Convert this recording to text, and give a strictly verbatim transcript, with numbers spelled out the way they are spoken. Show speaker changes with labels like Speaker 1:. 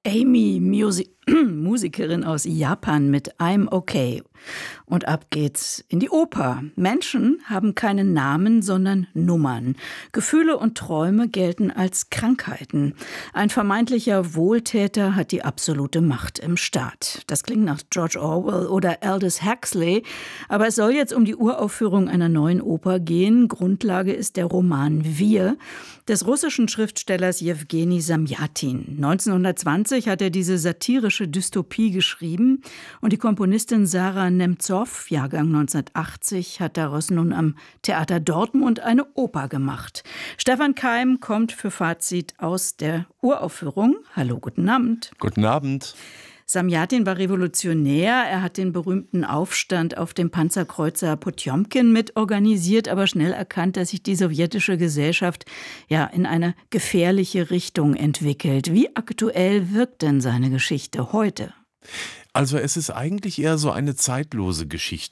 Speaker 1: Amy, Musi- Musikerin aus Japan mit I'm Okay. Und ab geht's in die Oper. Menschen haben keine Namen, sondern Nummern. Gefühle und Träume gelten als Krankheiten. Ein vermeintlicher Wohltäter hat die absolute Macht im Staat. Das klingt nach George Orwell oder Aldous Huxley. Aber es soll jetzt um die Uraufführung einer neuen Oper gehen. Grundlage ist der Roman Wir des russischen Schriftstellers Jewgeni Samjatin. neunzehnhundertzwanzig hat er diese satirische Dystopie geschrieben und die Komponistin Sarah Nemtsov, Jahrgang neunzehnhundertachtzig, hat daraus nun am Theater Dortmund eine Oper gemacht. Stefan Keim kommt für Fazit aus der Uraufführung. Hallo, guten Abend.
Speaker 2: Guten Abend.
Speaker 1: Samjatin war revolutionär. Er hat den berühmten Aufstand auf dem Panzerkreuzer Potjomkin mitorganisiert, aber schnell erkannt, dass sich die sowjetische Gesellschaft ja in eine gefährliche Richtung entwickelt. Wie aktuell wirkt denn seine Geschichte heute?
Speaker 2: Also es ist eigentlich eher so eine zeitlose Geschichte.